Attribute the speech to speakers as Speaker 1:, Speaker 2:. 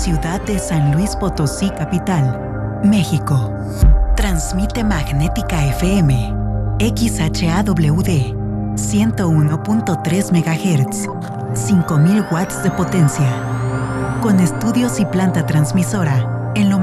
Speaker 1: ciudad de San Luis Potosí, capital, México. Transmite Magnética FM, XHAWD, 101.3 MHz, 5000 watts de potencia. Con estudios y planta transmisora en lo